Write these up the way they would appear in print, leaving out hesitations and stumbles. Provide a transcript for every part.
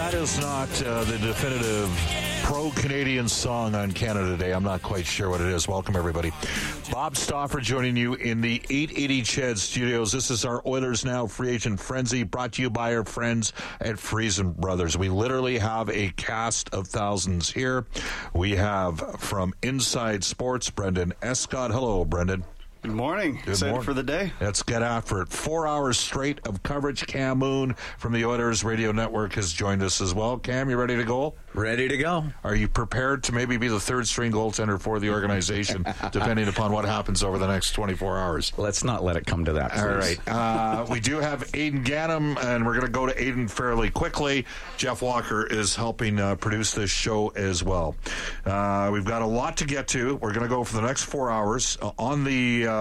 that is not the definitive pro-Canadian song on Canada Day. I'm not quite sure what it is. Welcome, everybody. Bob Stauffer joining you in the 880 CHED studios. This is our Oilers Now Free Agent Frenzy, brought to you by our friends at Friesen Brothers. We literally have a cast of thousands here. We have from Inside Sports, Brendan Escott. Hello, Brendan. Good morning. Excited for the day. Let's get after it. 4 hours straight of coverage. Cam Moon from the Oilers Radio Network has joined us as well. Cam, you ready to go? Ready to go. Are you prepared to maybe be the third-string goaltender for the organization, depending upon what happens over the next 24 hours? Let's not let it come to that, please. All right. We do have Aidan Gannam, and we're going to go to Aidan fairly quickly. Jeff Walker is helping produce this show as well. We've got a lot to get to. We're going to go for the next 4 hours on the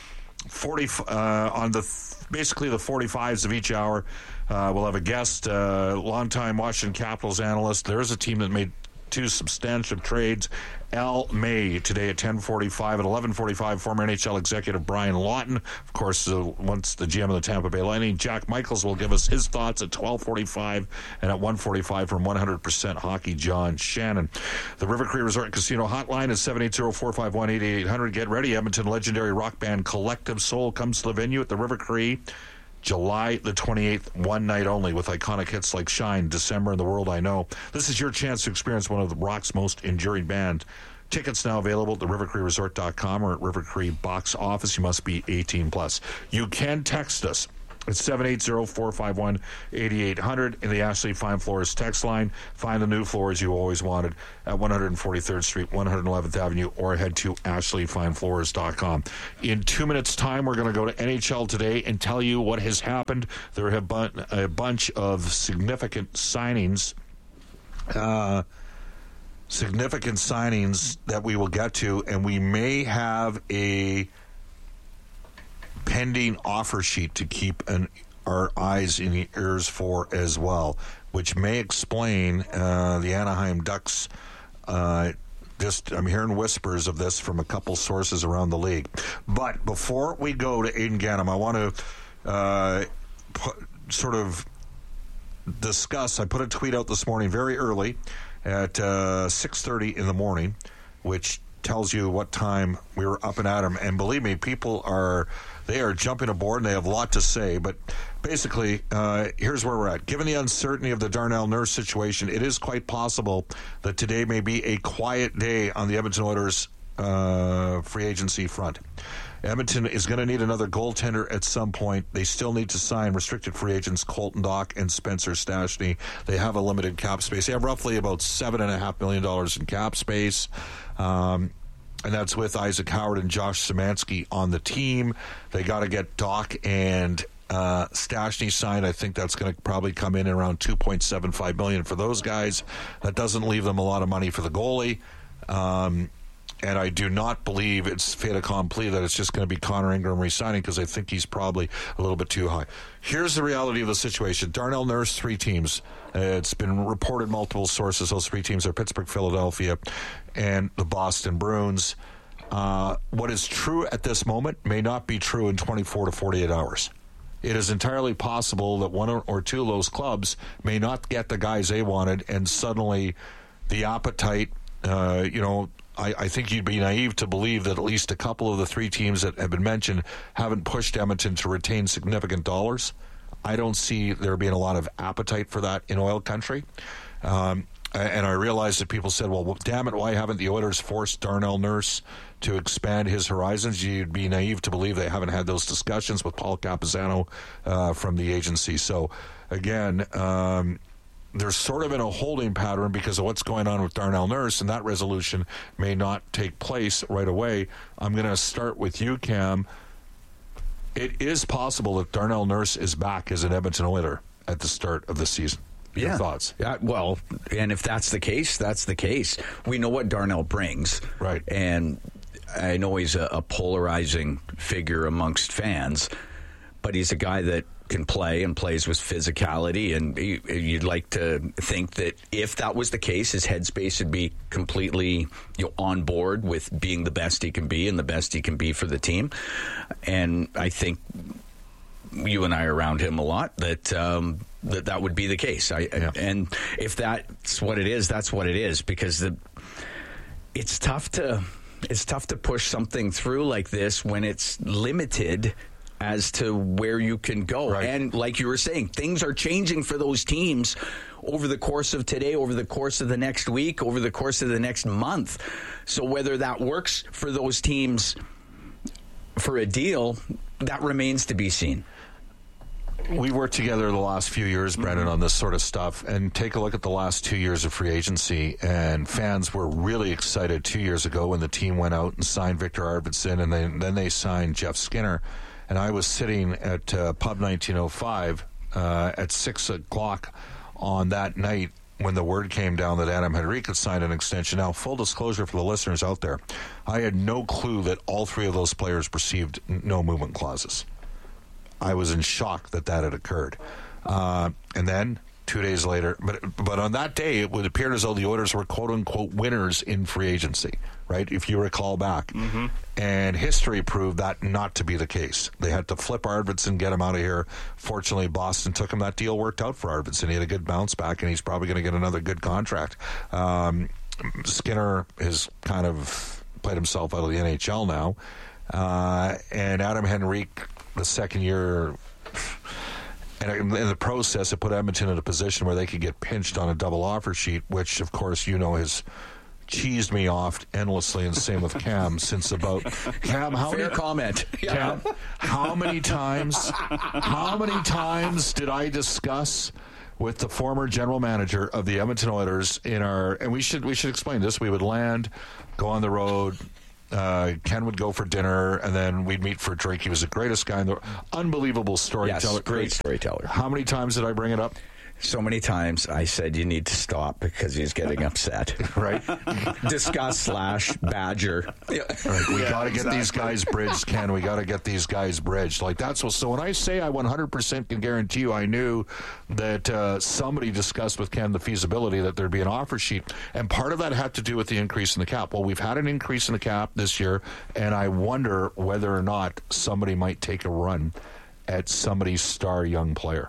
basically the 45s of each hour. We'll have a guest, longtime Washington Capitals analyst. There is a team that made two substantial trades. Al May today at 10:45. At 11:45, former NHL executive Brian Lawton, of course, once the GM of the Tampa Bay Lightning. Jack Michaels will give us his thoughts at 12:45, and at 1:45 from 100% Hockey, John Shannon. The River Cree Resort and Casino hotline is 780-451-8800. Get ready. Edmonton legendary rock band Collective Soul comes to the venue at the River Cree July the 28th, one night only, with iconic hits like Shine, December, and The World I Know. This is your chance to experience one of the rock's most enduring bands. Tickets now available at therivercreeresort.com or at River Cree box office. You must be 18 plus. You can text us. It's 780-451-8800 in the Ashley Fine Floors text line. Find the new floors you always wanted at 143rd Street, 111th Avenue, or head to ashleyfinefloors.com. In 2 minutes' time, we're going to go to NHL Today and tell you what has happened. There have been a bunch of significant signings that we will get to, and we may have a pending offer sheet to keep our eyes and ears for as well, which may explain the Anaheim Ducks. I'm hearing whispers of this from a couple sources around the league. But before we go to Aidan Gannam, I want to sort of discuss. I put a tweet out this morning very early at 6:30 in the morning, which tells you what time we were up and at 'em. And believe me, people are jumping aboard and they have a lot to say. But basically, here's where we're at. Given the uncertainty of the Darnell Nurse situation, it is quite possible that today may be a quiet day on the Edmonton Oilers free agency front. Edmonton is going to need another goaltender at some point. They still need to sign restricted free agents Colton Dach and Spencer Stastny. They have a limited cap space. They have roughly about $7.5 million in cap space. And that's with Isaac Howard and Josh Szymanski on the team. They got to get Dach and Stastny signed. I think that's going to probably come in around $2.75 million for those guys. That doesn't leave them a lot of money for the goalie. And I do not believe it's fait accompli that it's just going to be Connor Ingram re-signing, because I think he's probably a little bit too high. Here's the reality of the situation. Darnell Nurse, 3 teams. It's been reported multiple sources. Those 3 teams are Pittsburgh, Philadelphia, and the Boston Bruins. What is true at this moment may not be true in 24 to 48 hours. It is entirely possible that one or two of those clubs may not get the guys they wanted, and suddenly the appetite, I think you'd be naive to believe that at least a couple of the 3 teams that have been mentioned haven't pushed Edmonton to retain significant dollars. I don't see there being a lot of appetite for that in oil country. And I realize that people said, well, damn it, why haven't the Oilers forced Darnell Nurse to expand his horizons? You'd be naive to believe they haven't had those discussions with Paul Capizano from the agency. So, again, they're sort of in a holding pattern because of what's going on with Darnell Nurse, and that resolution may not take place right away. I'm going to start with you, Cam. It is possible that Darnell Nurse is back as an Edmonton Oiler at the start of the season. Your thoughts? Yeah, well, and if that's the case, that's the case. We know what Darnell brings. Right. And I know he's a polarizing figure amongst fans, but he's a guy that can play and plays with physicality, and you'd like to think that if that was the case, his headspace would be completely on board with being the best he can be and the best he can be for the team. And I think you and I are around him a lot, that that would be the case. And if that's what it is, that's what it is, because it's tough to push something through like this when it's limited as to where you can go. Right. And like you were saying, things are changing for those teams over the course of today, over the course of the next week, over the course of the next month. So whether that works for those teams for a deal, that remains to be seen. We worked together the last few years, Brendan, on this sort of stuff, and take a look at the last 2 years of free agency, and fans were really excited 2 years ago when the team went out and signed Victor Arvidsson, and then they signed Jeff Skinner. And I was sitting at Pub 1905 at 6 o'clock on that night when the word came down that Adam Henrique had signed an extension. Now, full disclosure for the listeners out there, I had no clue that all three of those players received no movement clauses. I was in shock that had occurred. And then 2 days later, but on that day, it would appear as though the Oilers were quote-unquote winners in free agency, right, if you recall back. Mm-hmm. And history proved that not to be the case. They had to flip Arvidsson, get him out of here. Fortunately, Boston took him. That deal worked out for Arvidsson. He had a good bounce back, and he's probably going to get another good contract. Skinner has kind of played himself out of the NHL now. And Adam Henrique, the second year... And in the process, it put Edmonton in a position where they could get pinched on a double offer sheet, which, of course, has cheesed me off endlessly, and same with Cam since about... Cam, Fair comment. Cam, how many times did I discuss with the former general manager of the Edmonton Oilers in our... And we should explain this. We would land, go on the road... Ken would go for dinner, and then we'd meet for a drink. He was the greatest guy in the... Unbelievable storyteller. Yes, great storyteller. How many times did I bring it up? So many times I said you need to stop because he's getting upset. Right. Discuss / badger. Yeah. Right. We got to get these guys bridged, Ken. We got to get these guys bridged. Like that's what. So when I say I 100% can guarantee you, I knew that somebody discussed with Ken the feasibility that there'd be an offer sheet, and part of that had to do with the increase in the cap. Well, we've had an increase in the cap this year, and I wonder whether or not somebody might take a run at somebody's star young player.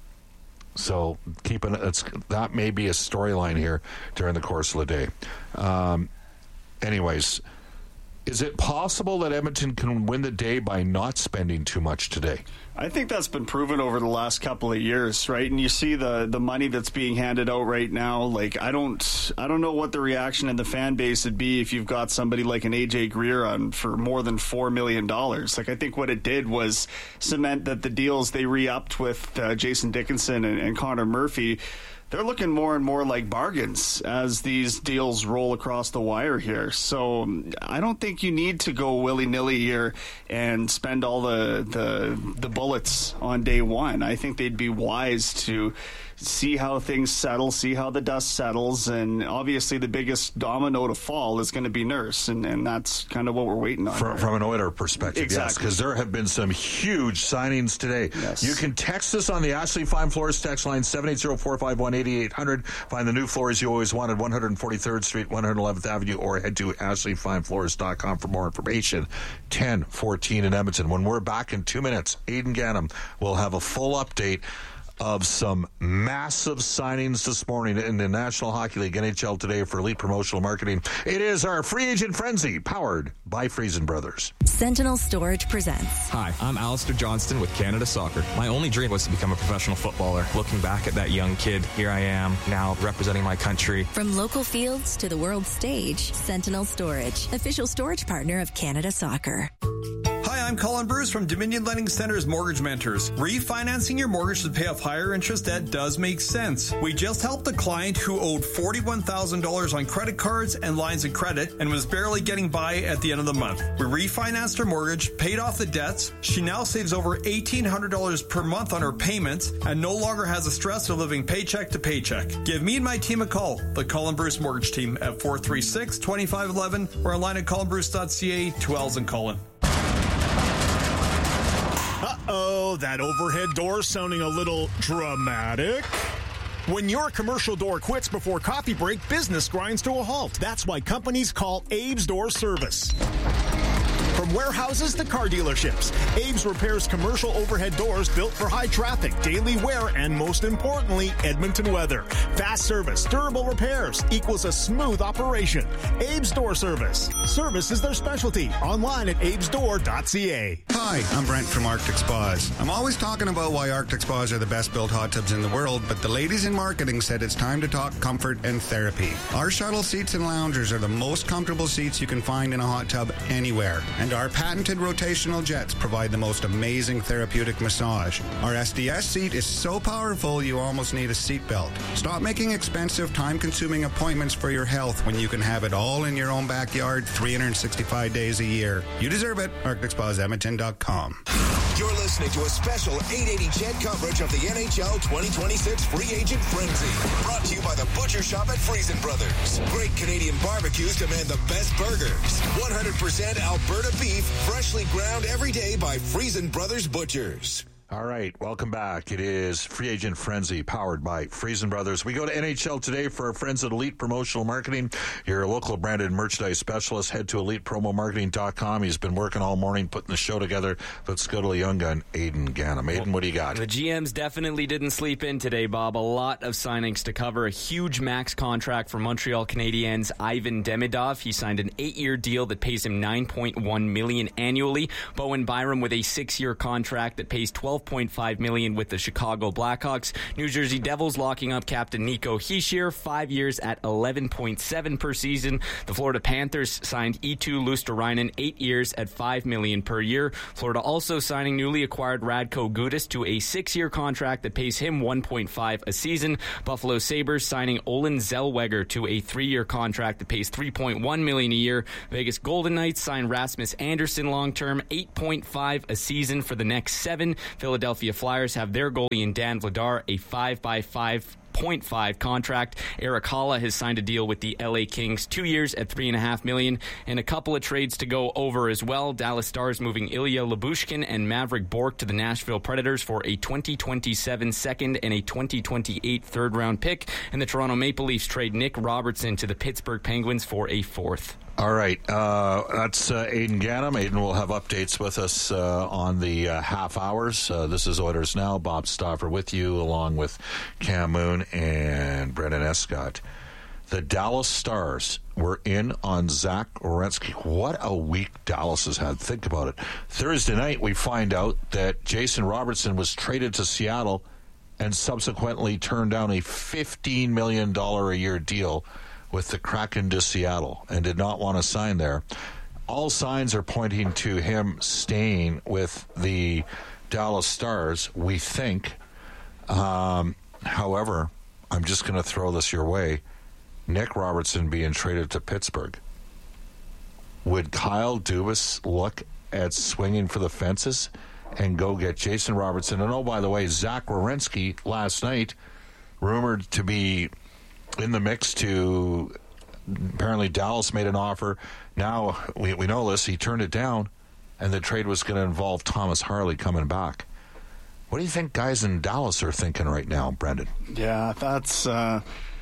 So that may be a storyline here during the course of the day. Anyways, is it possible that Edmonton can win the day by not spending too much today? I think that's been proven over the last couple of years, right? And you see the money that's being handed out right now. Like I don't know what the reaction in the fan base would be if you've got somebody like an AJ Greer on for more than $4 million. Like I think what it did was cement that the deals they re-upped with Jason Dickinson and Connor Murphy, they're looking more and more like bargains as these deals roll across the wire here. So I don't think you need to go willy-nilly here and spend all the bullets on day one. I think they'd be wise to see how things settle, see how the dust settles, and obviously the biggest domino to fall is going to be Nurse, and that's kind of what we're waiting on. From an Oiler perspective, exactly. Yes, because there have been some huge signings today. Yes. You can text us on the Ashley Fine Floors text line 780-451-8800. Find the new floors you always wanted, 143rd Street, 111th Avenue, or head to ashleyfinefloors.com for more information. 10:14 in Edmonton. When we're back in 2 minutes, Aidan Gannam will have a full update of some massive signings this morning in the National Hockey League, NHL Today, for Elite Promotional Marketing. It is our Free Agent Frenzy, powered by Friesen Brothers. Sentinel Storage presents. Hi, I'm Alistair Johnston with Canada Soccer. My only dream was to become a professional footballer. Looking back at that young kid, here I am, now representing my country. From local fields to the world stage, Sentinel Storage, official storage partner of Canada Soccer. Hi, I'm Colin Bruce from Dominion Lending Center's Mortgage Mentors. Refinancing your mortgage to pay off higher interest debt does make sense. We just helped a client who owed $41,000 on credit cards and lines of credit and was barely getting by at the end of the month. We refinanced her mortgage, paid off the debts. She now saves over $1,800 per month on her payments and no longer has the stress of living paycheck to paycheck. Give me and my team a call, the Colin Bruce Mortgage Team, at 436-2511 or online at colinbruce.ca. 2 L's in Colin. Uh-oh, that overhead door sounding a little dramatic. When your commercial door quits before coffee break, business grinds to a halt. That's why companies call Abe's Door Service. From warehouses to car dealerships, Abe's repairs commercial overhead doors built for high traffic, daily wear, and most importantly, Edmonton weather. Fast service, durable repairs equals a smooth operation. Abe's Door Service. Service is their specialty. Online at abesdoor.ca. Hi, I'm Brent from Arctic Spas. I'm always talking about why Arctic Spas are the best built hot tubs in the world, but the ladies in marketing said it's time to talk comfort and therapy. Our shuttle seats and loungers are the most comfortable seats you can find in a hot tub anywhere, and our patented rotational jets provide the most amazing therapeutic massage. Our SDS seat is so powerful you almost need a seatbelt. Stop making expensive, time-consuming appointments for your health when you can have it all in your own backyard 365 days a year. You deserve it. ArcticSpasEdmonton.com. You're listening to a special 880 CHED coverage of the NHL 2026 Free Agent Frenzy. Brought to you by the Butcher Shop at Friesen Brothers. Great Canadian barbecues demand the best burgers. 100% Alberta beef, freshly ground every day by Friesen Brothers Butchers. All right, welcome back. It is Free Agent Frenzy, powered by Friesen Brothers. We go to NHL Today for our friends at Elite Promotional Marketing, your local branded merchandise specialist. Head to ElitePromoMarketing.com. He's been working all morning putting the show together. Let's go to the young gun, Aidan Ganem. Aidan, what do you got? The GMs definitely didn't sleep in today, Bob. A lot of signings to cover. A huge max contract for Montreal Canadiens' Ivan Demidov. He signed an 8-year deal that pays him $9.1 million annually. Bowen Byram with a 6-year contract that pays $12.5 million with the Chicago Blackhawks. New Jersey Devils locking up captain Nico Hischier, 5 years at $11.7 per season. The Florida Panthers signed Eetu Luostarinen, 8 years at $5 million per year. Florida also signing newly acquired Radko Gudas to a 6-year contract that pays him $1.5 a season. Buffalo Sabres signing Olen Zellweger to a 3-year contract that pays $3.1 million a year. Vegas Golden Knights signed Rasmus Andersson long-term, $8.5 a season for the next 7. Philadelphia Flyers have their goalie in Dan Vladar, a 5x5.5 contract. Eric Haula has signed a deal with the LA Kings, 2 years at $3.5 million, and a couple of trades to go over as well. Dallas Stars moving Ilya Lyubushkin and Maverick Bourque to the Nashville Predators for a 2027 second and a 2028 third-round pick, and the Toronto Maple Leafs trade Nick Robertson to the Pittsburgh Penguins for a 4th. All right, that's Aidan Ganem. Aidan will have updates with us on the half hours. This is Oilers Now. Bob Stauffer with you, along with Cam Moon and Brendan Escott. The Dallas Stars were in on Zach Werenski. What a week Dallas has had. Think about it. Thursday night, we find out that Jason Robertson was traded to Seattle and subsequently turned down a $15 million a year deal with the Kraken to Seattle and did not want to sign there. All signs are pointing to him staying with the Dallas Stars, we think. However, I'm just going to throw this your way. Nick Robertson being traded to Pittsburgh. Would Kyle Dubas look at swinging for the fences and go get Jason Robertson? And oh, by the way, Zach Werenski last night, rumored to be in the mix to, apparently Dallas made an offer. Now we know this, he turned it down, and the trade was going to involve Thomas Harley coming back. What do you think guys in Dallas are thinking right now, Brendan? Yeah, that's I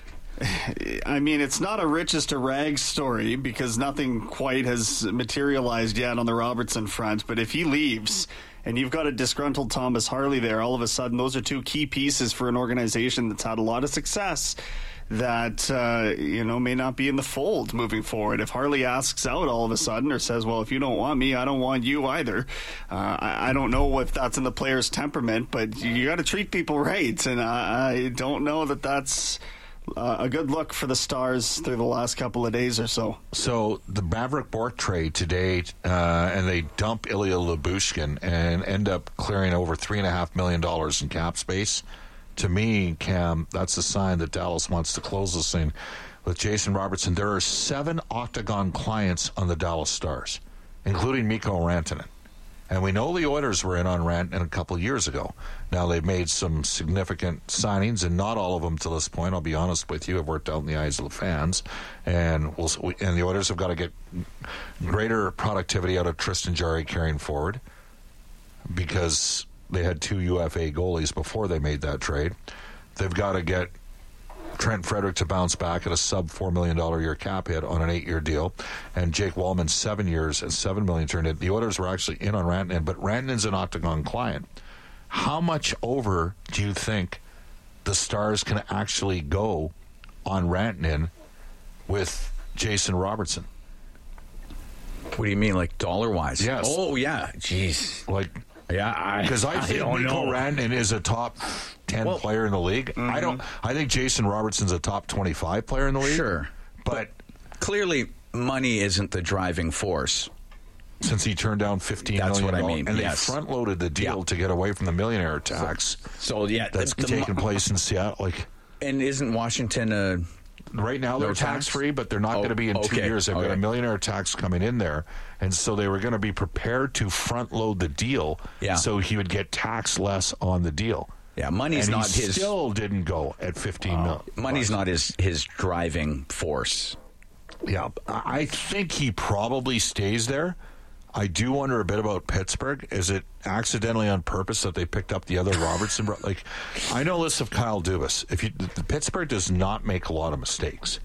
mean, it's not a riches to rags story because nothing quite has materialized yet on the Robertson front, but if he leaves and you've got a disgruntled Thomas Harley there, all of a sudden those are two key pieces for an organization that's had a lot of success that may not be in the fold moving forward. If Harley asks out all of a sudden or says, well, if you don't want me, I don't want you either. I don't know if that's in the player's temperament, but you got to treat people right, and I don't know that that's a good look for the Stars through the last couple of days or so. So the Maverick Bourque trade today, and they dump Ilya Lyubushkin and end up clearing over $3.5 million in cap space. To me, Cam, that's a sign that Dallas wants to close this thing with Jason Robertson. There are 7 Octagon clients on the Dallas Stars, including Mikko Rantanen. And we know the Oilers were in on Rantanen a couple of years ago. Now, they've made some significant signings, and not all of them to this point, I'll be honest with you, have worked out in the eyes of the fans. And the Oilers have got to get greater productivity out of Tristan Jarry carrying forward, because they had 2 UFA goalies before they made that trade. They've got to get Trent Frederick to bounce back at a sub $4 million a year cap hit on an 8-year deal, and Jake Wallman 7 years and $7 million turned in. The Oilers were actually in on Rantanen, but Rantanen's an Octagon client. How much over do you think the Stars can actually go on Rantanen with Jason Robertson? What do you mean, like dollar-wise? Yes. Oh, yeah. Jeez. Like, yeah, because I think Mikko Rantanen is a top 10 player in the league. Mm-hmm. I think Jason Robertson's a top 25 player in the league. Sure. But clearly, money isn't the driving force. Since he turned down $15 million. That's what I mean. And yes. they front-loaded the deal to get away from the millionaire tax. So yeah, that's taking place in Seattle. And isn't Washington right now they're tax-free, but they're not going to be in 2 years. They've got a millionaire tax coming in there, and so they were going to be prepared to front-load the deal, so he would get taxed less on the deal. Yeah, money's and not he his. Still didn't go at $15 million. Money's not his driving force. Yeah, I think he probably stays there. I do wonder a bit about Pittsburgh. Is it accidentally on purpose that they picked up the other Robertson? I know this of Kyle Dubas. Pittsburgh does not make a lot of mistakes.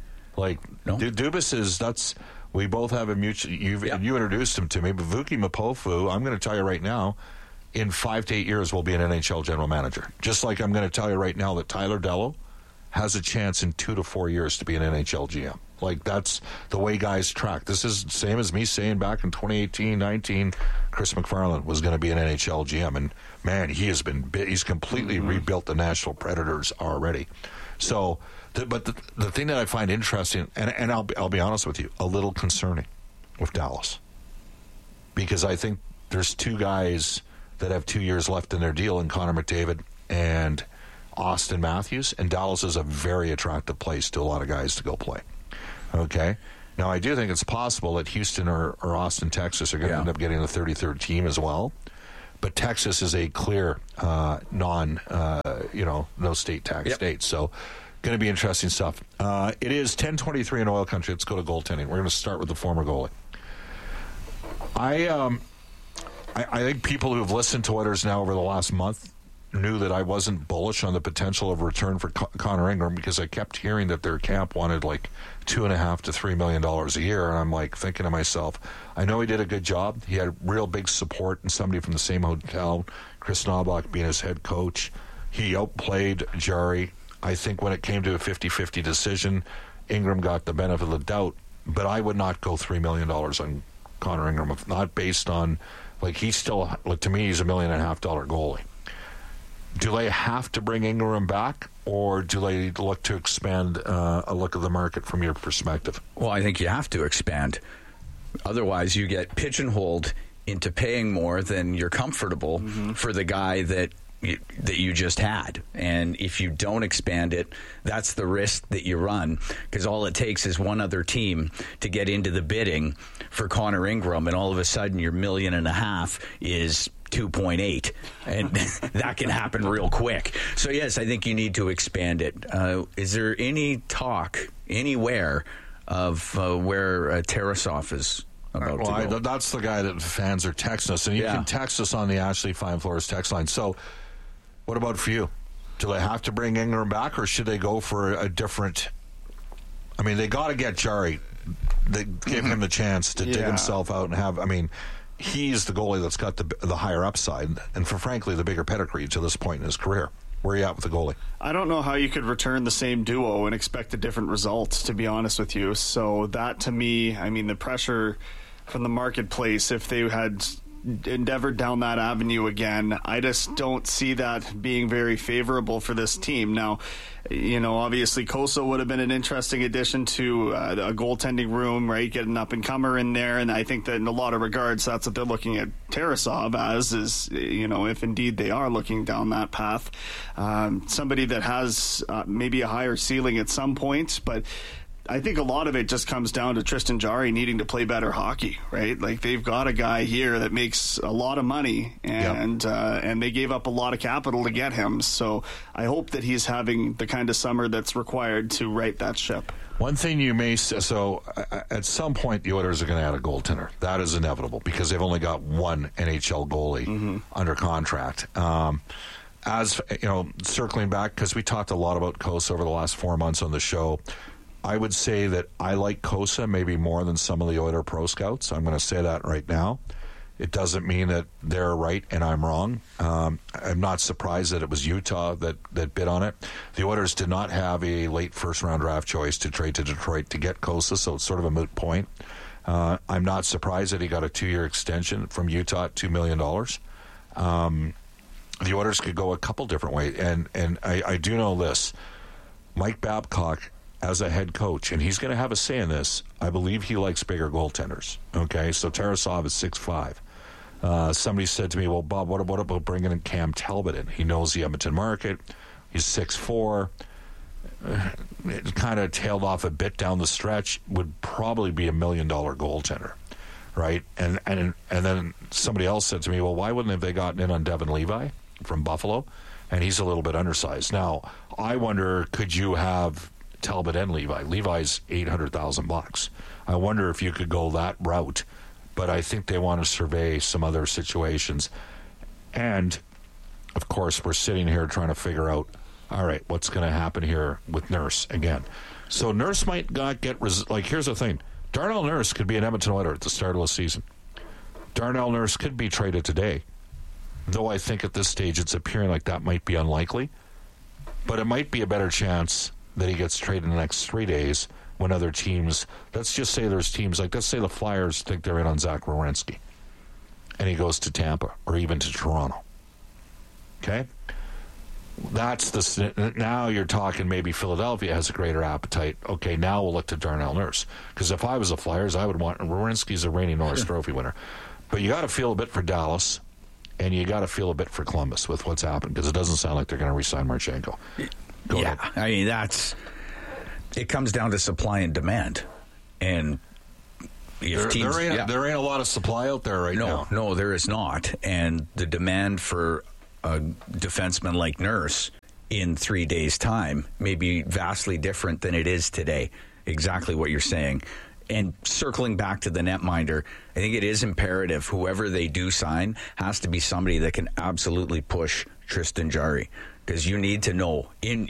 Dubas is we both have a mutual. You introduced him to me, but Vuki Mapofu. I'm going to tell you right now, in 5 to 8 years, will be an NHL general manager. Just like I'm going to tell you right now that Tyler Dello has a chance in 2 to 4 years to be an NHL GM. That's the way guys track. This is the same as me saying back in 2018-19, Chris McFarland was going to be an NHL GM. And, man, he's completely rebuilt the Nashville Predators already. So, but the thing that I find interesting, and I'll be honest with you, a little concerning with Dallas. Because I think there's 2 guys that have 2 years left in their deal, in Connor McDavid and Austin Matthews. And Dallas is a very attractive place to a lot of guys to go play. Okay. Now, I do think it's possible that Houston or Austin, Texas are going to end up getting the 33rd team as well. But Texas is a clear no state tax state. So, going to be interesting stuff. It is 10:23 in oil country. Let's go to goaltending. We're going to start with the former goalie. I think people who have listened to Oilers now over the last month knew that I wasn't bullish on the potential of return for Connor Ingram, because I kept hearing that their camp wanted $2.5 to $3 million a year, and I'm thinking to myself, I know he did a good job. He had real big support and somebody from the same hotel, Chris Knobloch being his head coach. He outplayed Jarry. I think when it came to a 50-50 decision, Ingram got the benefit of the doubt, but I would not go $3 million on Connor Ingram, not based on, he's still, to me, he's $1.5 million goalie. Do they have to bring Ingram back, or do they look to expand a look at the market from your perspective? Well, I think you have to expand. Otherwise, you get pigeonholed into paying more than you're comfortable for the guy that you just had. And if you don't expand it, that's the risk that you run, because all it takes is one other team to get into the bidding for Connor Ingram, and all of a sudden your $1.5 million is 2.8, and that can happen real quick. So yes, I think you need to expand it. Is there any talk anywhere of where Tarasov is about to go? That's the guy that fans are texting us, and you can text us on the Ashley Fine Floors text line. So what about for you? Do they have to bring Ingram back, or should they go for a different? I mean, they got to get Jarry. They give him the chance to dig himself out and have. I mean, he's the goalie that's got the higher upside and, frankly, the bigger pedigree to this point in his career. Where are you at with the goalie? I don't know how you could return the same duo and expect a different result, to be honest with you. So that, to me, I mean, the pressure from the marketplace, if they had endeavored down that avenue again, I just don't see that being very favorable for this team. Now, obviously Koso would have been an interesting addition to a goaltending room, right? Get an up-and-comer in there, and I think that in a lot of regards, that's what they're looking at Tarasov as, is, if indeed they are looking down that path. Somebody that has maybe a higher ceiling at some point, but I think a lot of it just comes down to Tristan Jarry needing to play better hockey, right? They've got a guy here that makes a lot of money, and they gave up a lot of capital to get him. So I hope that he's having the kind of summer that's required to right that ship. One thing you may say, so at some point the Oilers are going to add a goaltender. That is inevitable, because they've only got one NHL goalie under contract. as you know, circling back, because we talked a lot about Kosa over the last 4 months on the show, I would say that I like Kosa maybe more than some of the Oilers pro scouts. I'm going to say that right now. It doesn't mean that they're right and I'm wrong. I'm not surprised that it was Utah that bid on it. The Oilers did not have a late first-round draft choice to trade to Detroit to get Kosa, so it's sort of a moot point. I'm not surprised that he got a 2-year extension from Utah at $2 million. The Oilers could go a couple different ways, and I do know this. Mike Babcock, as a head coach, and he's going to have a say in this, I believe he likes bigger goaltenders. Okay, so Tarasov is 6'5". Somebody said to me, well, Bob, what about bringing in Cam Talbot in? He knows the Edmonton market. He's 6'4". It kind of tailed off a bit down the stretch. Would probably be $1 million goaltender, right? And then somebody else said to me, well, why wouldn't have they gotten in on Devin Levi from Buffalo? And he's a little bit undersized. Now, I wonder, could you have Talbot and Levi? Levi's $800,000. I wonder if you could go that route. But I think they want to survey some other situations. And, of course, we're sitting here trying to figure out, all right, what's going to happen here with Nurse again. So Nurse might not get... here's the thing. Darnell Nurse could be an Edmonton Oiler at the start of the season. Darnell Nurse could be traded today, though I think at this stage it's appearing like that might be unlikely. But it might be a better chance that he gets traded in the next 3 days when other teams, let's just say there's teams, like let's say the Flyers think they're in on Zach Werenski, and he goes to Tampa or even to Toronto. Okay? Now you're talking maybe Philadelphia has a greater appetite. Okay, now we'll look to Darnell Nurse. Because if I was the Flyers, I would want, Werenski's a reigning Norris Trophy winner. But you got to feel a bit for Dallas, and you got to feel a bit for Columbus with what's happened, because it doesn't sound like they're going to re-sign Marchenko. Go ahead. I mean, it comes down to supply and demand. And if there ain't a lot of supply out there now. No, there is not. And the demand for a defenseman like Nurse in 3 days' time may be vastly different than it is today. Exactly what you're saying. And circling back to the netminder, I think it is imperative whoever they do sign has to be somebody that can absolutely push Tristan Jarry. Because you need to know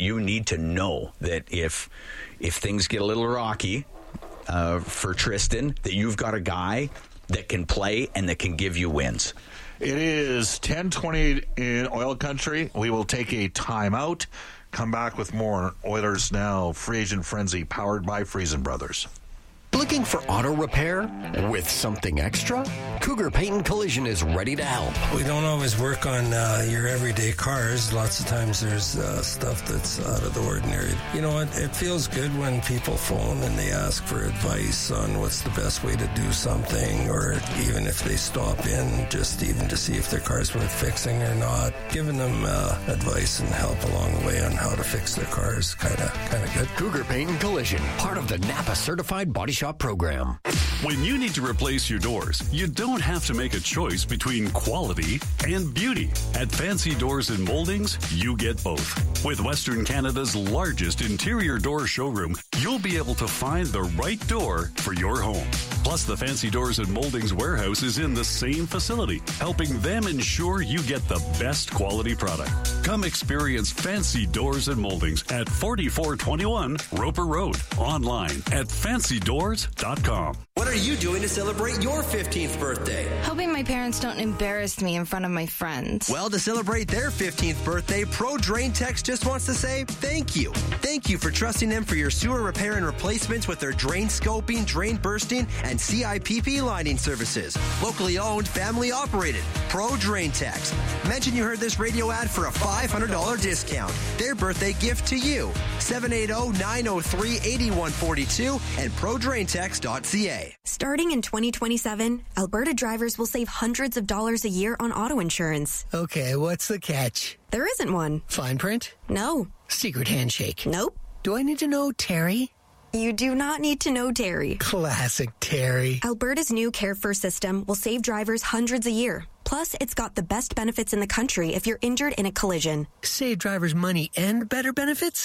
that if things get a little rocky for Tristan, that you've got a guy that can play and that can give you wins. It is 10:20 in Oil Country. We will take a timeout. Come back with more Oilers Now Free Agent Frenzy, powered by Friesen Brothers. Looking for auto repair with something extra? Cougar Paint and Collision is ready to help. We don't always work on your everyday cars. Lots of times there's stuff that's out of the ordinary. You know, it feels good when people phone and they ask for advice on what's the best way to do something, or even if they stop in just even to see if their car's worth fixing or not. Giving them advice and help along the way on how to fix their cars, kind of good. Cougar Paint and Collision, part of the Napa Certified Body Shop program. When you need to replace your doors, you don't have to make a choice between quality and beauty. At Fancy Doors and Moldings, you get both. With Western Canada's largest interior door showroom, you'll be able to find the right door for your home. Plus, the Fancy Doors and Moldings warehouse is in the same facility, helping them ensure you get the best quality product. Come experience Fancy Doors and Moldings at 4421 Roper Road. Online at fancydoors.com. What are you doing to celebrate your 15th birthday? Hoping my parents don't embarrass me in front of my friends. Well, to celebrate their 15th birthday, Pro Drain Techs just wants to say thank you. Thank you for trusting them for your sewer repair and replacements with their drain scoping, drain bursting, and CIPP lining services. Locally owned, family operated. Pro Drain Techs. Mention you heard this radio ad for a $500 discount. Their birthday gift to you. 780-903-8142 and ProDrainTechs.ca. Starting in 2027, Alberta drivers will save hundreds of dollars a year on auto insurance. Okay, what's the catch? There isn't one. Fine print? No. Secret handshake? Nope. Do I need to know Terry? You do not need to know Terry. Classic Terry. Alberta's new Care First system will save drivers hundreds a year. Plus, it's got the best benefits in the country if you're injured in a collision. Save drivers money and better benefits?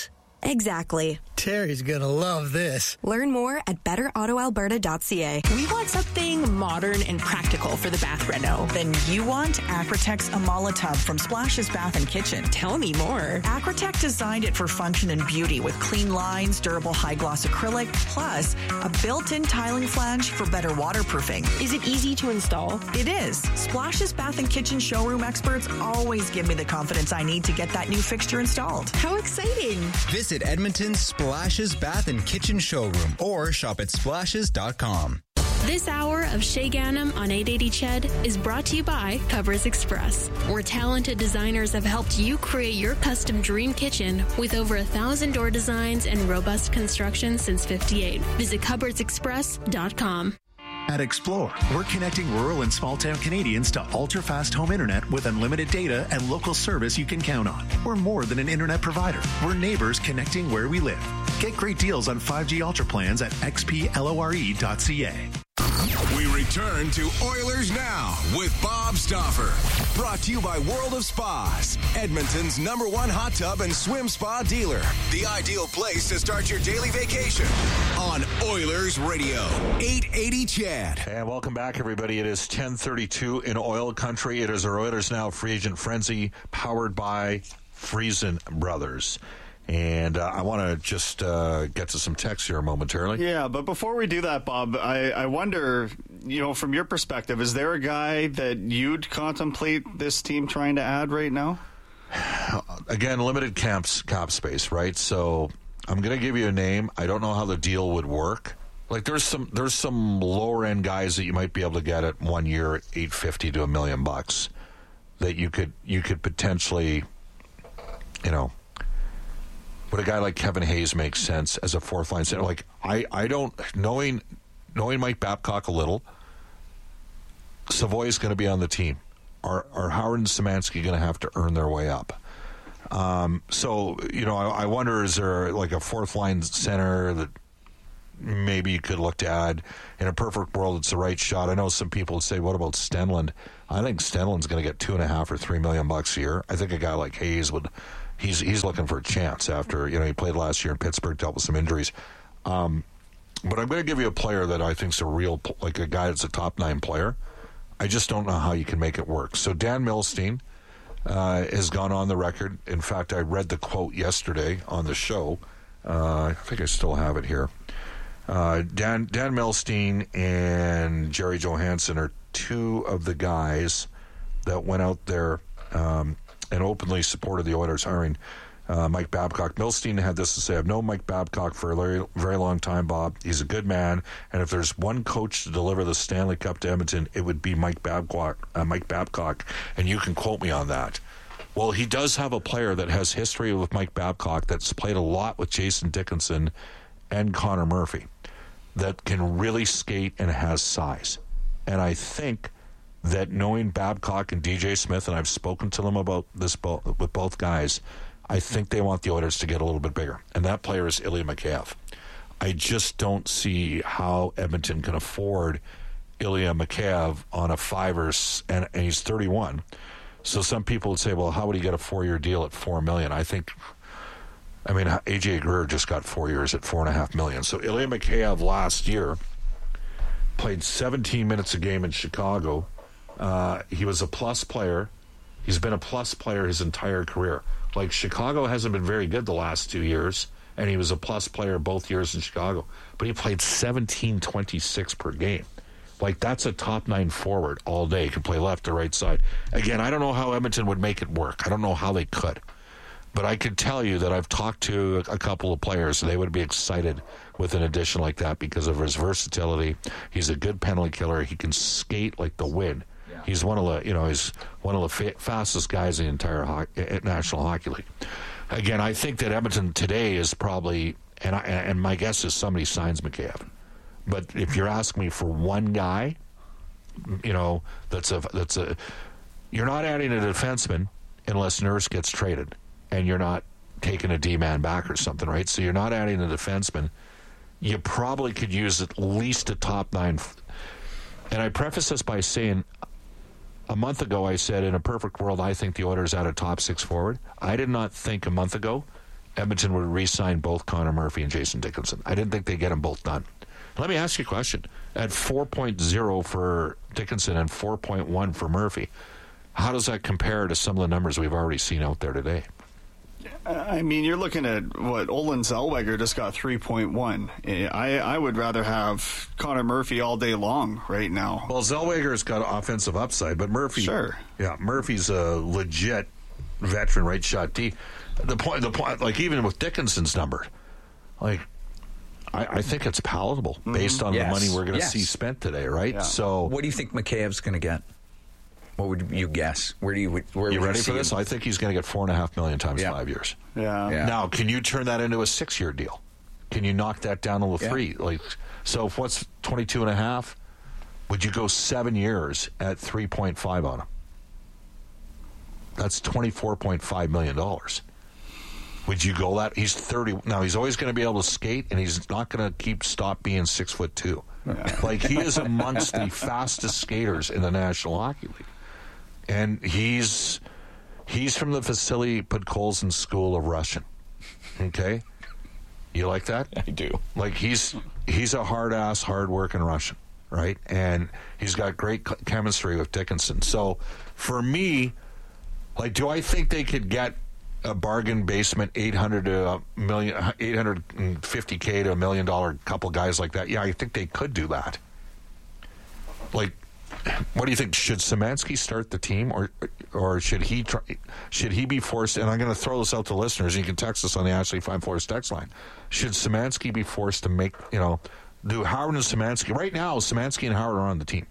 Exactly. Terry's gonna love this. Learn more at betterautoalberta.ca. We want something modern and practical for the bath reno. Then you want Acrotex Amala Tub from Splashes Bath and Kitchen. Tell me more. Acrotech designed it for function and beauty with clean lines, durable high gloss acrylic, plus a built-in tiling flange for better waterproofing. Is it easy to install? It is. Splashes Bath and Kitchen showroom experts always give me the confidence I need to get that new fixture installed. How exciting! Visit Edmonton's Splashes Bath and Kitchen showroom or shop at splashes.com. This hour of Shay Ganem on 880 CHED is brought to you by Cupboards Express, where talented designers have helped you create your custom dream kitchen with over 1,000 door designs and robust construction since '58. Visit cupboardsexpress.com. At Explore, we're connecting rural and small-town Canadians to ultra-fast home internet with unlimited data and local service you can count on. We're more than an internet provider. We're neighbors connecting where we live. Get great deals on 5G Ultra plans at xplore.ca. We return to Oilers Now with Bob Stauffer. Brought to you by World of Spas, Edmonton's #1 hot tub and swim spa dealer. The ideal place to start your daily vacation on Oilers Radio, 880 CHED. And welcome back, everybody. It is 10:32 in oil country. It is our Oilers Now free agent frenzy powered by Friesen Brothers. And I want to just get to some text here momentarily. Yeah, but before we do that, Bob, I wonder, from your perspective, is there a guy that you'd contemplate this team trying to add right now? Again, limited cap space, right? So I'm going to give you a name. I don't know how the deal would work. Like there's some lower end guys that you might be able to get at 1 year at $850 to $1 million that you could potentially, Would a guy like Kevin Hayes make sense as a fourth line center? Like I don't knowing Mike Babcock a little. Savoy is going to be on the team. Are Howard and Szymanski going to have to earn their way up? So I wonder, is there like a fourth line center that maybe you could look to add? In a perfect world, it's the right shot. I know some people would say, what about Stenlund? I think Stenlund's going to get $2.5 or $3 million a year. I think a guy like Hayes would. He's looking for a chance after he played last year in Pittsburgh, dealt with some injuries. But I'm going to give you a player that I think is a real, like a guy that's a top 9 player. I just don't know how you can make it work. So Dan Milstein has gone on the record. In fact, I read the quote yesterday on the show. I think I still have it here. Dan Milstein and Jerry Johansson are two of the guys that went out there and openly supported the Oilers hiring Mike Babcock. Milstein had this to say: I've known Mike Babcock for a very, very long time, Bob. He's a good man, and if there's one coach to deliver the Stanley Cup to Edmonton, it would be Mike Babcock, and you can quote me on that. Well, he does have a player that has history with Mike Babcock that's played a lot with Jason Dickinson and Connor Murphy, that can really skate and has size. And I think that knowing Babcock and DJ Smith, and I've spoken to them about this with both guys, I think they want the Oilers to get a little bit bigger. And that player is Ilya Mikheyev. I just don't see how Edmonton can afford Ilya Mikheyev on a $5 and he's 31. So some people would say, well, how would he get a 4-year deal at $4 million? AJ Greer just got 4 years at $4.5 million. So Ilya Mikheyev last year played 17 minutes a game in Chicago. He was a plus player. He's been a plus player his entire career. Like, Chicago hasn't been very good the last 2 years, and he was a plus player both years in Chicago. But he played 17.26 per game. Like, that's a top 9 forward all day. He can play left or right side. Again, I don't know how Edmonton would make it work. I don't know how they could. But I could tell you that I've talked to a couple of players, and they would be excited with an addition like that because of his versatility. He's a good penalty killer. He can skate like the wind. Yeah. He's one of the fastest guys in the entire National Hockey League. Again, I think that Edmonton today is probably, and my guess is somebody signs Mikheyev. But if you're asking me for one guy, you're not adding a defenseman unless Nurse gets traded, and you're not taking a D-man back or something, right? So you're not adding a defenseman. You probably could use at least a top 9. And I preface this by saying, a month ago I said, in a perfect world, I think the Oilers add a top 6 forward. I did not think a month ago Edmonton would re-sign both Connor Murphy and Jason Dickinson. I didn't think they'd get them both done. Let me ask you a question. At 4.0 for Dickinson and 4.1 for Murphy, how does that compare to some of the numbers we've already seen out there today? I mean, you're looking at what Olin Zellweger just got 3.1. I would rather have Connor Murphy all day long right now. Well, Zellweger's got offensive upside, but Murphy, sure, yeah, Murphy's a legit veteran right shot D. The point, like even with Dickinson's number, like I think it's palatable based on the money we're going to see spent today, right? Yeah. So, what do you think Mikheyev's going to get? What would you guess? Where you ready for this? I think he's going to get $4.5 million times 5 years. Yeah. Now, can you turn that into a 6-year deal? Can you knock that down to 3? Like, so if what's 22.5? Would you go 7 years at 3.5 on him? That's $24.5 million. Would you go that? He's 30 now. He's always going to be able to skate, and he's not going to stop being 6'2". Like, he is amongst the fastest skaters in the National Hockey League, and he's from the Vasily Podkolzin School of Russian. Okay, you like that? I do. Like, he's a hard-ass, hard-working Russian, right? And he's got great chemistry with Dickinson. So for me, like, do I think they could get a bargain basement $850K to $1 million couple guys like that? Yeah, I think they could do that. Like, what do you think? Should Szymanski start the team, or should he be forced? And I'm going to throw this out to listeners. You can text us on the Ashley Fine Floors text line. Should Szymanski be forced to make, do Howard and Szymanski right now? Szymanski and Howard are on the team.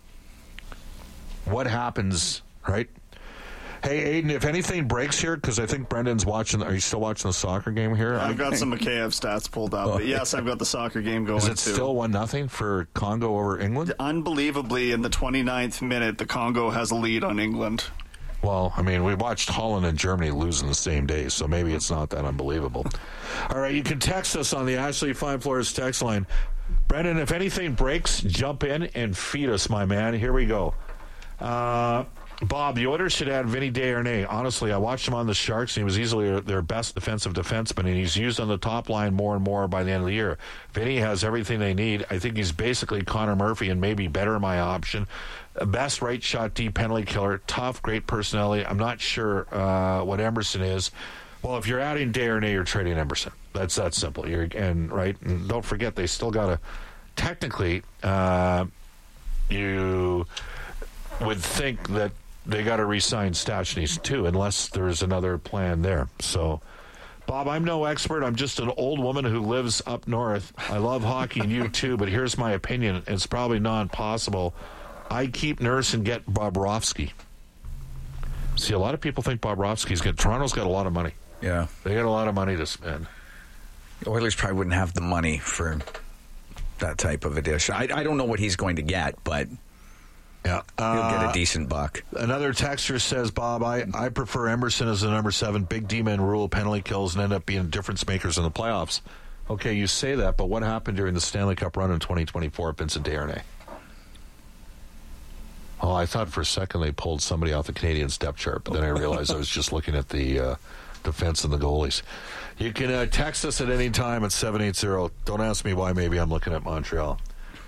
What happens, right? Hey, Aiden, if anything breaks here, because I think Brendan's watching. Are you still watching the soccer game here? I've got some Mikheyev stats pulled up. But yes, I've got the soccer game going, too. Is it still 1-0 for Congo over England? Unbelievably, in the 29th minute, the Congo has a lead on England. Well, I mean, we watched Holland and Germany lose in the same day, so maybe it's not that unbelievable. All right, you can text us on the Ashley Fine Floors text line. Brendan, if anything breaks, jump in and feed us, my man. Here we go. Bob, the Oilers should add Vinny Desharnais. Honestly, I watched him on the Sharks, and he was easily their best defensive defenseman, and he's used on the top line more and more by the end of the year. Vinny has everything they need. I think he's basically Connor Murphy and maybe better my option. Best right shot D penalty killer. Tough, great personality. I'm not sure what Emerson is. Well, if you're adding Desharnais, you're trading Emerson. That's that simple. And don't forget, they still got to technically you would think that they got to re-sign Stachny too, unless there's another plan there. So, Bob, I'm no expert. I'm just an old woman who lives up north. I love hockey, and you too, but here's my opinion. It's probably not possible. I keep Nurse and get Bobrovsky. See, a lot of people think Bobrovsky's good. Toronto's got a lot of money. Yeah. They got a lot of money to spend. The Oilers probably wouldn't have the money for that type of addition. I don't know what he's going to get, but yeah, he'll get a decent buck. Another texter says, Bob, I prefer Emerson as the number 7. Big D-men rule penalty kills and end up being difference makers in the playoffs. Okay, you say that, but what happened during the Stanley Cup run in 2024 at Vincent Desharnais? Oh, I thought for a second they pulled somebody off the Canadiens depth chart, but then I realized I was just looking at the defense and the goalies. You can text us at any time at 780. Don't ask me why. Maybe I'm looking at Montreal.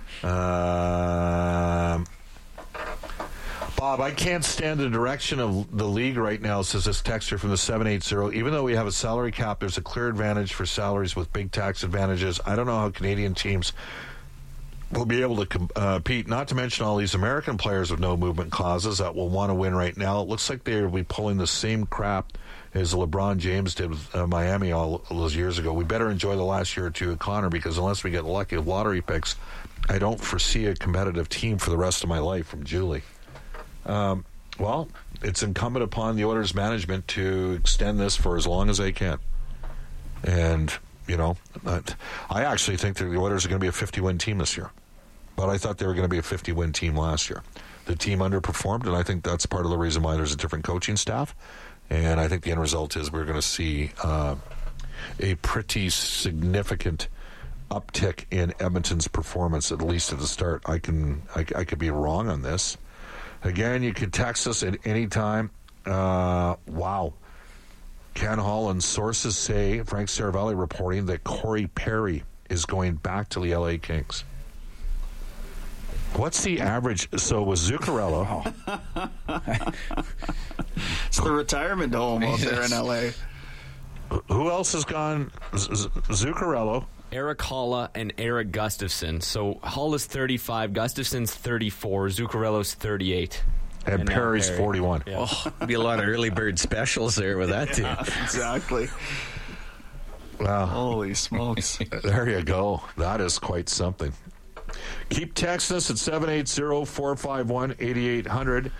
Bob, I can't stand the direction of the league right now, says this texter from the 780. Even though we have a salary cap, there's a clear advantage for salaries with big tax advantages. I don't know how Canadian teams will be able to compete, not to mention all these American players with no movement clauses that will want to win right now. It looks like they'll be pulling the same crap as LeBron James did with Miami all those years ago. We better enjoy the last year or two of Connor, because unless we get lucky with lottery picks, I don't foresee a competitive team for the rest of my life. From Julie. Well, it's incumbent upon the Oilers management to extend this for as long as they can. And, I actually think that the Oilers are going to be a 50-win team this year. But I thought they were going to be a 50-win team last year. The team underperformed, and I think that's part of the reason why there's a different coaching staff. And I think the end result is we're going to see a pretty significant uptick in Edmonton's performance, at least at the start. I could be wrong on this. Again, you can text us at any time. Wow. Ken Holland, sources say, Frank Saravelli reporting that Corey Perry is going back to the LA Kings. What's the average? So with Zuccarello. It's the retirement home out there in LA. Who else has gone? Zuccarello. Eric Halla and Eric Gustafson. So Halla's 35, Gustafson's 34, Zuccarello's 38. And Perry's 41. Yeah. Oh, be a lot of early bird specials there with that team. Yeah, exactly. Wow. Holy smokes. There you go. That is quite something. Keep texting us at 780-451-8800.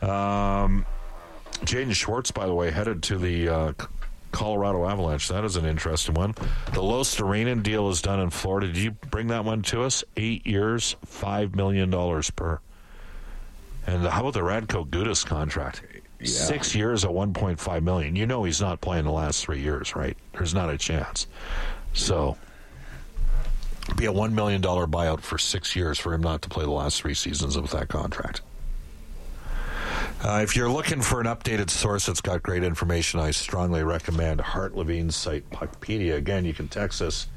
Jaden Schwartz, by the way, headed to the Colorado Avalanche. That is an interesting one. The Losterinen deal is done in Florida. Did you bring that one to us? 8 years, $5 million per. And how about the Radko Gudas contract? Yeah. 6 years at $1.5 million. You know he's not playing the last 3 years, right? There's not a chance. So, be a $1 million buyout for 6 years for him not to play the last 3 seasons with that contract. If you're looking for an updated source that's got great information, I strongly recommend Hart Levine's site, Puckpedia. Again, you can text us.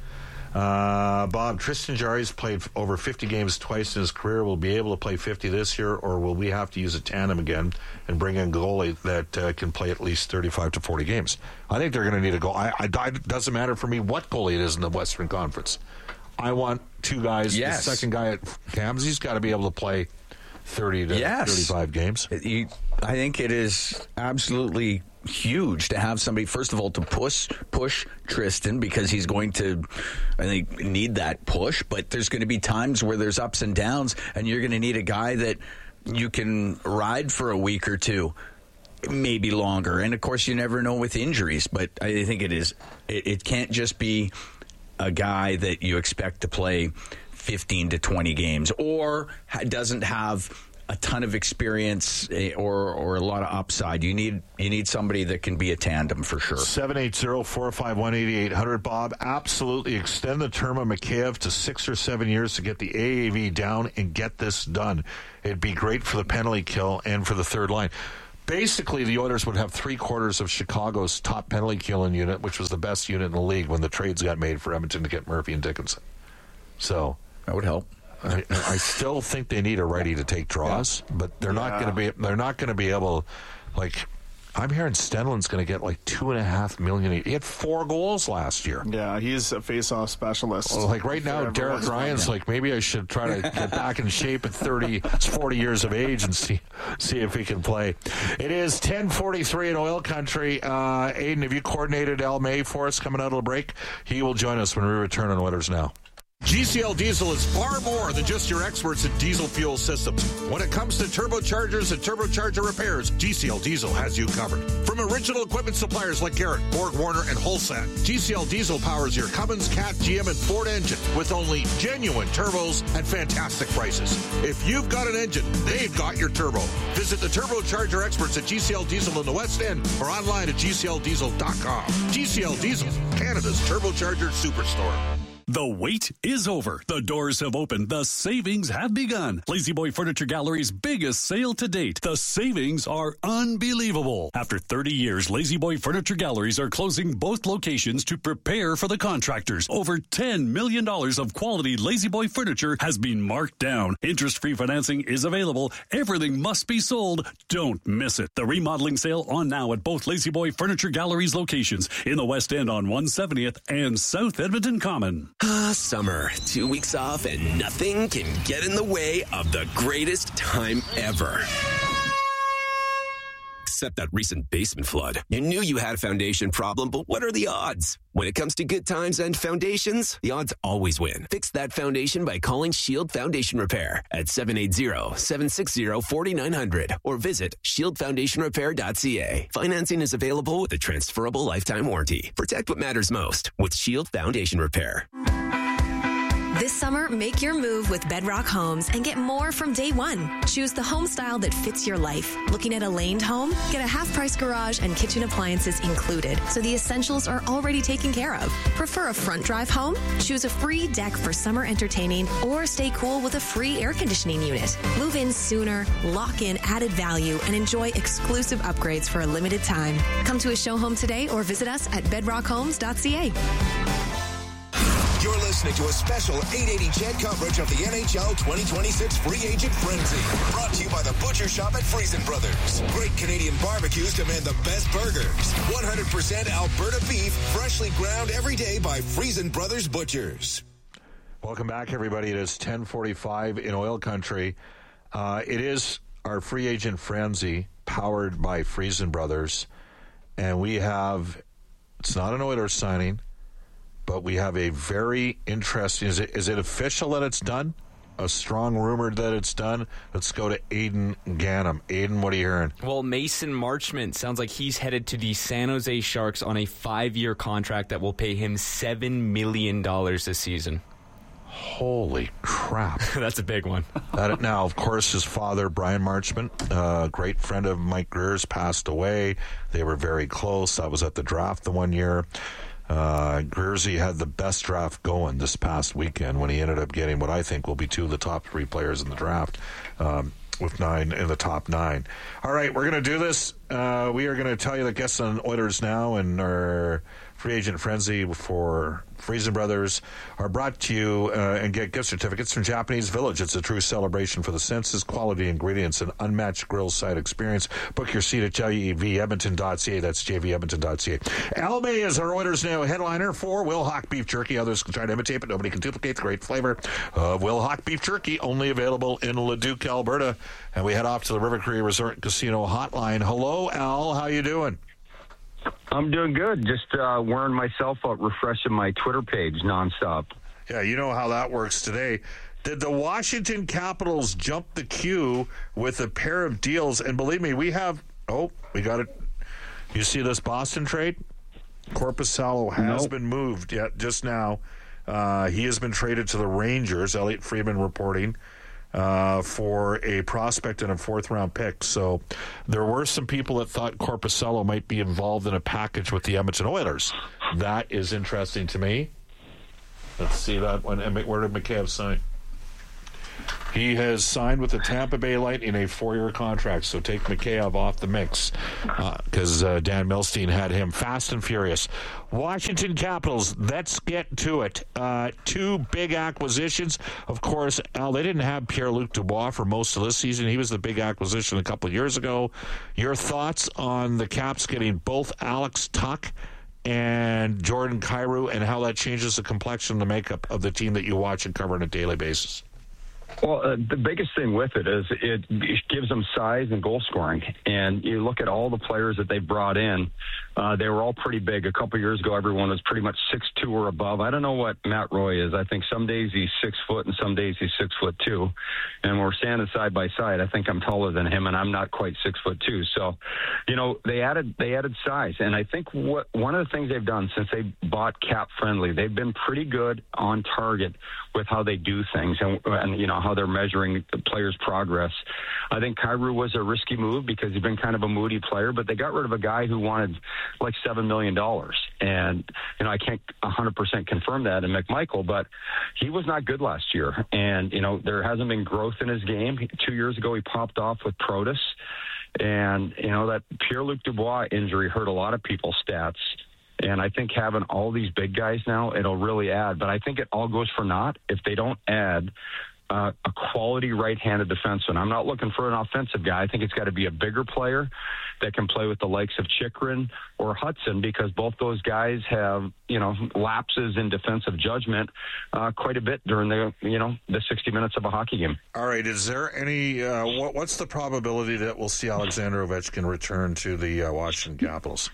Bob, Tristan Jarry's played over 50 games twice in his career. Will be able to play 50 this year, or will we have to use a tandem again and bring in a goalie that can play at least 35 to 40 games? I think they're going to need a goal. It doesn't matter for me what goalie it is in the Western Conference. I want two guys. Yes. The second guy at Cams, he's got to be able to play 30 to 35 games. I think it is absolutely huge to have somebody, first of all, to push Tristan, because he's going to, I think, need that push. But there's going to be times where there's ups and downs, and you're going to need a guy that you can ride for a week or two, maybe longer. And, of course, you never know with injuries. But I think it can't just be a guy that you expect to play 15 to 20 games or doesn't have a ton of experience or a lot of upside. You need somebody that can be a tandem for sure. 780-451-8800. Bob, absolutely extend the term of Mikheyev to 6 or 7 years to get the AAV down and get this done. It'd be great for the penalty kill and for the third line. Basically, the Oilers would have 3/4 of Chicago's top penalty killing unit, which was the best unit in the league when the trades got made for Edmonton to get Murphy and Dickinson. So that would help. I still think they need a righty to take draws, but they're not going to be. They're not going to be able. Like, I'm hearing Stenlund's going to get like $2.5 million. He had 4 goals last year. Yeah, he's a face-off specialist. Well, like right now, Derek Ryan's like, maybe I should try to get back in shape at 40 years of age and see if he can play. It is 10:43 in oil country. Aiden, have you coordinated El May for us coming out of the break? He will join us when we return on Oilers Now. GCL Diesel is far more than just your experts in diesel fuel systems. When it comes to turbochargers and turbocharger repairs, GCL Diesel has you covered. From original equipment suppliers like Garrett, Borg Warner, and Holsat, GCL Diesel powers your Cummins, Cat, GM, and Ford engine with only genuine turbos and fantastic prices. If you've got an engine, they've got your turbo. Visit the turbocharger experts at GCL Diesel in the West End or online at GCLDiesel.com. GCL Diesel, Canada's turbocharger superstore. The wait is over. The doors have opened. The savings have begun. Lazy Boy Furniture Gallery's biggest sale to date. The savings are unbelievable. After 30 years, Lazy Boy Furniture Galleries are closing both locations to prepare for the contractors. Over $10 million of quality Lazy Boy furniture has been marked down. Interest-free financing is available. Everything must be sold. Don't miss it. The remodeling sale on now at both Lazy Boy Furniture Galleries locations in the West End on 170th and South Edmonton Common. Summer. 2 weeks off and nothing can get in the way of the greatest time ever. Except that recent basement flood. You knew you had a foundation problem, but what are the odds? When it comes to good times and foundations, the odds always win. Fix that foundation by calling Shield Foundation Repair at 780-760-4900 or visit shieldfoundationrepair.ca. Financing is available with a transferable lifetime warranty. Protect what matters most with Shield Foundation Repair. This summer, make your move with Bedrock Homes and get more from day one. Choose the home style that fits your life. Looking at a laned home? Get a half-price garage and kitchen appliances included, so the essentials are already taken care of. Prefer a front drive home? Choose a free deck for summer entertaining or stay cool with a free air conditioning unit. Move in sooner, lock in added value, and enjoy exclusive upgrades for a limited time. Come to a show home today or visit us at bedrockhomes.ca. You're listening to a special 880 CHED coverage of the NHL 2026 Free Agent Frenzy. Brought to you by the Butcher Shop at Friesen Brothers. Great Canadian barbecues demand the best burgers. 100% Alberta beef, freshly ground every day by Friesen Brothers Butchers. Welcome back, everybody. It is 10:45 in Oil Country. It is our Free Agent Frenzy, powered by Friesen Brothers. And we have, it's not an Oilers signing, but we have a very interesting, is it official that it's done? A strong rumor that it's done? Let's go to Aidan Ganem. Aidan, what are you hearing? Well, Mason Marchment sounds like he's headed to the San Jose Sharks on a 5-year contract that will pay him $7 million this season. Holy crap. That's a big one. Now, of course, his father, Brian Marchment, a great friend of Mike Greer's, passed away. They were very close. I was at the draft the one year. Greersy had the best draft going this past weekend when he ended up getting what I think will be 2 of the top 3 players in the draft, with 9 in the top 9. All right, we're going to do this. We are going to tell you the guests on Oilers Now and our Free Agent Frenzy for Friesen Brothers are brought to you and get gift certificates from Japanese Village. It's a true celebration for the senses, quality ingredients, and unmatched grill side experience. Book your seat at jvedmonton.ca. That's jvedmonton.ca. Al May is our Oilers Now headliner for Wilhauk Beef Jerky. Others can try to imitate, but nobody can duplicate the great flavor of Wilhauk Beef Jerky, only available in Leduc, Alberta. And we head off to the River Cree Resort and Casino hotline. Hello, Al. How you doing? I'm doing good. Just wearing myself out, refreshing my Twitter page nonstop. Yeah, you know how that works today. Did the Washington Capitals jump the queue with a pair of deals? And believe me, we got it. You see this Boston trade? Korpisalo has been moved just now. He has been traded to the Rangers, Elliot Friedman reporting, for a prospect and a 4th-round pick. So there were some people that thought Korpisalo might be involved in a package with the Edmonton Oilers. That is interesting to me. Let's see that one. Where did McCabe sign? He has signed with the Tampa Bay Lightning a 4-year contract, so take Mikheyev off the mix because Dan Milstein had him fast and furious. Washington Capitals, let's get to it. 2 big acquisitions. Of course, Al, they didn't have Pierre-Luc Dubois for most of this season. He was the big acquisition a couple of years ago. Your thoughts on the Caps getting both Alex Tuch and Jordan Kyrou and how that changes the complexion and the makeup of the team that you watch and cover on a daily basis? Well, the biggest thing with it is it gives them size and goal scoring. And you look at all the players that they brought in, they were all pretty big. A couple of years ago, everyone was pretty much 6'2" or above. I don't know what Matt Roy is. I think some days he's 6 foot and some days he's 6'2". And when we're standing side by side, I think I'm taller than him, and I'm not quite 6'2". So, they added size. And I think one of the things they've done since they bought Cap Friendly, they've been pretty good on target with how they do things and how they're measuring the players' progress. I think Kyrou was a risky move because he's been kind of a moody player, but they got rid of a guy who wanted like $7 million. And, I can't 100% confirm that in McMichael, but he was not good last year. And, there hasn't been growth in his game. 2 years ago, he popped off with Protus. And, that Pierre-Luc Dubois injury hurt a lot of people's stats. And I think having all these big guys now, it'll really add. But I think it all goes for naught if they don't add a quality right-handed defenseman. I'm not looking for an offensive guy. I think it's got to be a bigger player that can play with the likes of Chychrun or Hudson, because both those guys have, lapses in defensive judgment quite a bit during the 60 minutes of a hockey game. All right. Is there any, what's the probability that we'll see Alexander Ovechkin return to the Washington Capitals?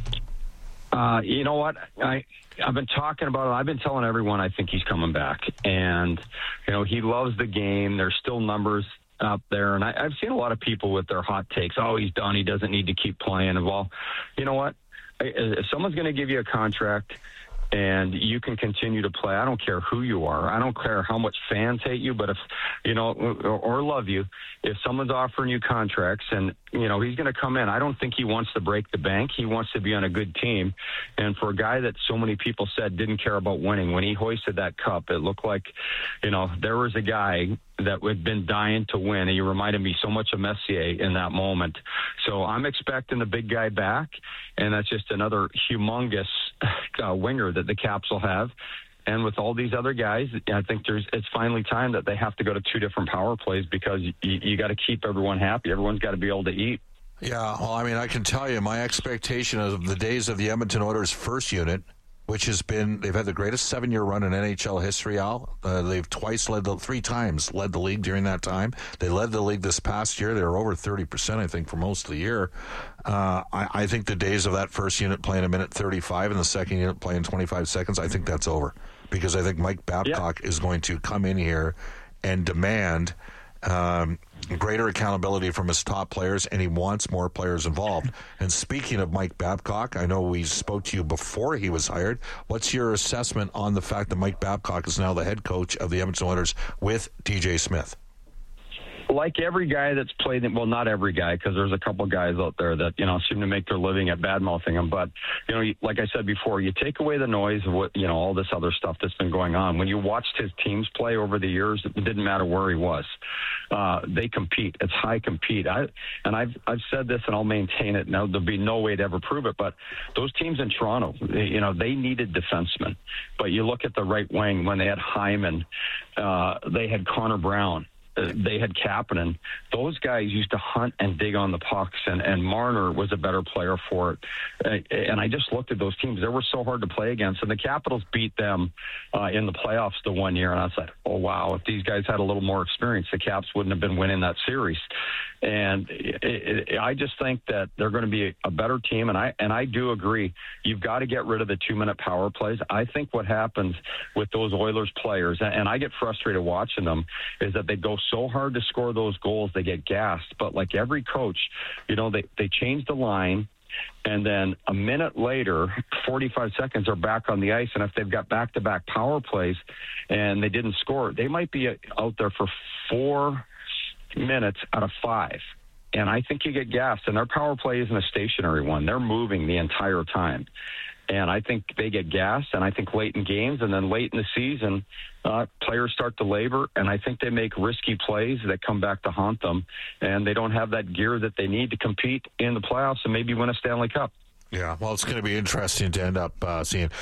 You know what? I've been talking about it. I've been telling everyone I think he's coming back. And, he loves the game. There's still numbers out there. And I've seen a lot of people with their hot takes. Oh, he's done. He doesn't need to keep playing. And, well, you know what? If someone's going to give you a contract and you can continue to play. I don't care who you are. I don't care how much fans hate you, but if, or love you, if someone's offering you contracts and, he's going to come in, I don't think he wants to break the bank. He wants to be on a good team. And for a guy that so many people said didn't care about winning, when he hoisted that cup, it looked like, there was a guy that had been dying to win. And he reminded me so much of Messier in that moment. So I'm expecting the big guy back, and that's just another humongous winger that the Caps will have. And with all these other guys, I think it's finally time that they have to go to two different power plays because you got to keep everyone happy. Everyone's got to be able to eat. Yeah, well, I can tell you, my expectation of the days of the Edmonton Oilers' first unit, which has been, they've had the greatest 7-year run in NHL history, Al. They've three times led the league during that time. They led the league this past year. They were over 30%, I think, for most of the year. I think the days of that first unit playing a minute 35 and the second unit playing 25 seconds, I think that's over. Because I think Mike Babcock is going to come in here and demand greater accountability from his top players, and he wants more players involved. And speaking of Mike Babcock, I know we spoke to you before he was hired. What's your assessment on the fact that Mike Babcock is now the head coach of the Edmonton Oilers with DJ Smith? Like every guy that's played, well, not every guy, because there's a couple guys out there that, seem to make their living at bad-mouthing him. But, like I said before, you take away the noise of what, all this other stuff that's been going on. When you watched his teams play over the years, it didn't matter where he was. They compete. It's high compete. I've said this, and I'll maintain it. Now, there'll be no way to ever prove it, but those teams in Toronto, they needed defensemen. But you look at the right wing when they had Hyman, they had Connor Brown. They had Kapanen. Those guys used to hunt and dig on the pucks, and Marner was a better player for it. And I just looked at those teams. They were so hard to play against. And the Capitals beat them in the playoffs the one year. And I was like, oh, wow, if these guys had a little more experience, the Caps wouldn't have been winning that series. And I just think that they're going to be a better team. And I do agree. You've got to get rid of the 2-minute power plays. I think what happens with those Oilers players, and I get frustrated watching them, is that they go so hard to score those goals, they get gassed. But like every coach, they change the line, and then a minute later, 45 seconds, are back on the ice. And if they've got back-to-back power plays and they didn't score, they might be out there for 4 minutes out of 5. And I think you get gassed. And their power play isn't a stationary one. They're moving the entire time. And I think they get gassed, and I think late in games and then late in the season, players start to labor, and I think they make risky plays that come back to haunt them, and they don't have that gear that they need to compete in the playoffs and maybe win a Stanley Cup. Yeah, well, it's going to be interesting to end up seeing